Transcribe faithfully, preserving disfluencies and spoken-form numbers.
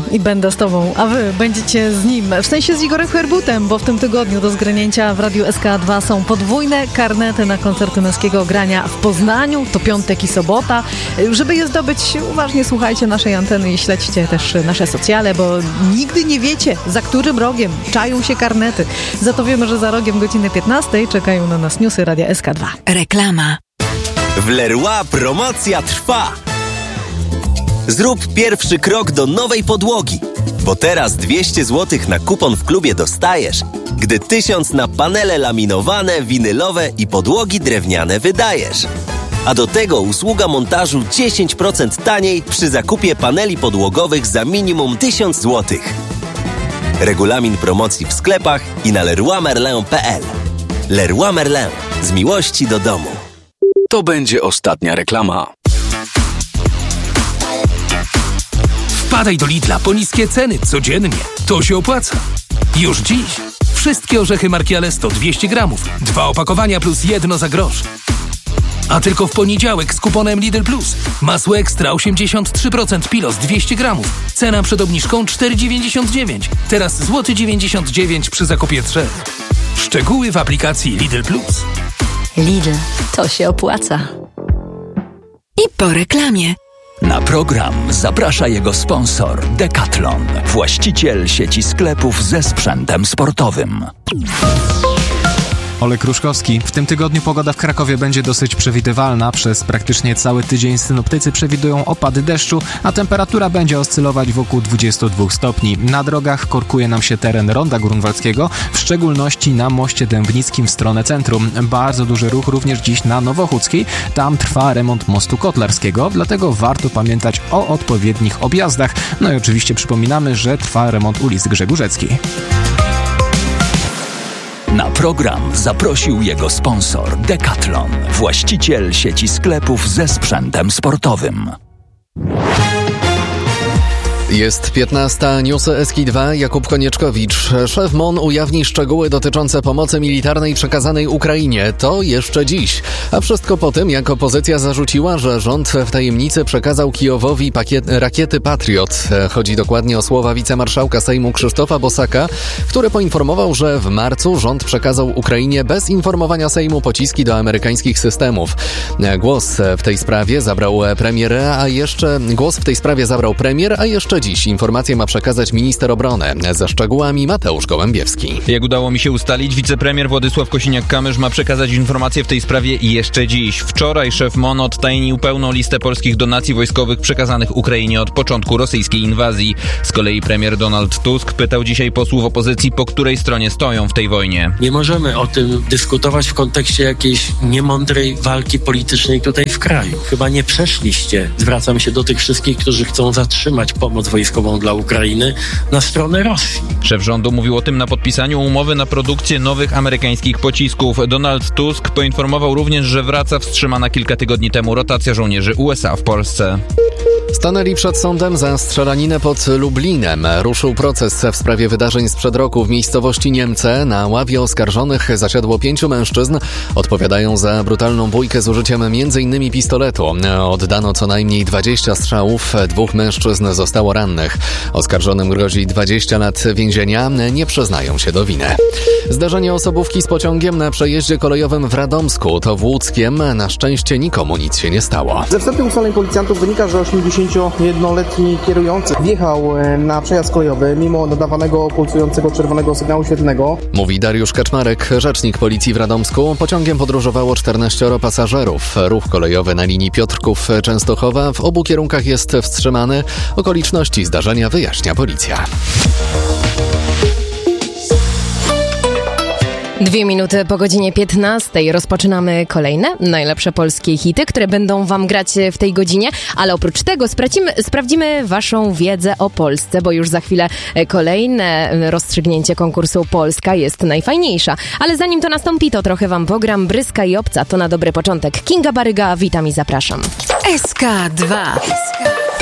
i będę z tobą, a wy będziecie z nim. W sensie z Igorem Herbutem, bo w tym tygodniu do zgranięcia w Radiu S K dwa są podwójne karnety na koncerty męskiego grania w Poznaniu. To piątek i sobota. Żeby je zdobyć, uważnie słuchajcie naszej anteny i śledźcie też nasze socjale, bo nigdy nie wiecie, za którym rogiem czają się karnety. Za to wiemy, że za rogiem godziny piętnastej czekają na nas newsy Radia S K dwa. Reklama. W Leroy promocja trwa! Zrób pierwszy krok do nowej podłogi, bo teraz dwieście złotych na kupon w klubie dostajesz, gdy tysiąc na panele laminowane, winylowe i podłogi drewniane wydajesz. A do tego usługa montażu dziesięć procent taniej przy zakupie paneli podłogowych za minimum tysiąc złotych. Regulamin promocji w sklepach i na leroy merlin kropka p l. Leroy Merlin. Z miłości do domu. To będzie ostatnia reklama. Wpadaj do Lidla po niskie ceny codziennie. To się opłaca. Już dziś. Wszystkie orzechy marki Alesto dwieście gramów. Dwa opakowania plus jedno za grosz. A tylko w poniedziałek z kuponem Lidl Plus. Masło ekstra osiemdziesiąt trzy procent Pilos dwieście gramów. Cena przed obniżką cztery dziewięćdziesiąt dziewięć. Teraz złoty dziewięćdziesiąt dziewięć przy zakupie trzech. Szczegóły w aplikacji Lidl Plus. Lidl, to się opłaca. I po reklamie. Na program zaprasza jego sponsor Decathlon, właściciel sieci sklepów ze sprzętem sportowym. Olek Ruszkowski. W tym tygodniu pogoda w Krakowie będzie dosyć przewidywalna. Przez praktycznie cały tydzień synoptycy przewidują opady deszczu, a temperatura będzie oscylować wokół dwudziestu dwóch stopni. Na drogach korkuje nam się teren Ronda Grunwaldzkiego, w szczególności na moście Dębnickim w stronę centrum. Bardzo duży ruch również dziś na Nowochódzkiej. Tam trwa remont mostu Kotlarskiego, dlatego warto pamiętać o odpowiednich objazdach. No i oczywiście przypominamy, że trwa remont ulicy Grzegórzeckiej. Na program zaprosił jego sponsor Decathlon, właściciel sieci sklepów ze sprzętem sportowym. Jest piętnasta, newsy S K dwa, Jakub Konieczkowicz. Szef M O N ujawni szczegóły dotyczące pomocy militarnej przekazanej Ukrainie. To jeszcze dziś. A wszystko po tym, jak opozycja zarzuciła, że rząd w tajemnicy przekazał Kijowowi pakiet, rakiety Patriot. Chodzi dokładnie o słowa wicemarszałka Sejmu Krzysztofa Bosaka, który poinformował, że w marcu rząd przekazał Ukrainie bez informowania Sejmu pociski do amerykańskich systemów. Głos w tej sprawie zabrał premier, a jeszcze głos w tej sprawie zabrał premier, a jeszcze dziś informację ma przekazać minister obrony. Ze szczegółami Mateusz Gołębiewski. Jak udało mi się ustalić, wicepremier Władysław Kosiniak-Kamysz ma przekazać informację w tej sprawie jeszcze dziś. Wczoraj szef M O N odtajnił pełną listę polskich donacji wojskowych przekazanych Ukrainie od początku rosyjskiej inwazji. Z kolei premier Donald Tusk pytał dzisiaj posłów opozycji, po której stronie stoją w tej wojnie. Nie możemy o tym dyskutować w kontekście jakiejś niemądrej walki politycznej tutaj w kraju. Chyba nie przeszliście, zwracam się do tych wszystkich, którzy chcą zatrzymać pomoc wojskową dla Ukrainy, na stronę Rosji. Szef rządu mówił o tym na podpisaniu umowy na produkcję nowych amerykańskich pocisków. Donald Tusk poinformował również, że wraca wstrzymana kilka tygodni temu rotacja żołnierzy U S A w Polsce. Stanęli przed sądem za strzelaninę pod Lublinem. Ruszył proces w sprawie wydarzeń sprzed roku w miejscowości Niemce. Na ławie oskarżonych zasiadło pięciu mężczyzn. Odpowiadają za brutalną bójkę z użyciem m.in. pistoletu. Oddano co najmniej dwadzieścia strzałów. Dwóch mężczyzn zostało rannych. Oskarżonym grozi dwadzieścia lat więzienia. Nie przyznają się do winy. Zdarzenie osobówki z pociągiem na przejeździe kolejowym w Radomsku. To w Łódzkiem. Na szczęście nikomu nic się nie stało. Ze wstępnych ustaleń policjantów wynika, że osiemdziesięciojednoletni kierujący wjechał na przejazd kolejowy mimo nadawanego pulsującego czerwonego sygnału świetlnego. Mówi Dariusz Kaczmarek, rzecznik policji w Radomsku. Pociągiem podróżowało czternaścioro pasażerów. Ruch kolejowy na linii Piotrków-Częstochowa w obu kierunkach jest wstrzymany. Okoliczności zdarzenia wyjaśnia policja. Dwie minuty po godzinie piętnastej rozpoczynamy kolejne najlepsze polskie hity, które będą wam grać w tej godzinie, ale oprócz tego sprawdzimy, sprawdzimy waszą wiedzę o Polsce, bo już za chwilę kolejne rozstrzygnięcie konkursu Polska jest najfajniejsza. Ale zanim to nastąpi, to trochę wam pogram Bryska i Obca, to na dobry początek. Kinga Baryga, witam i zapraszam. S K dwa.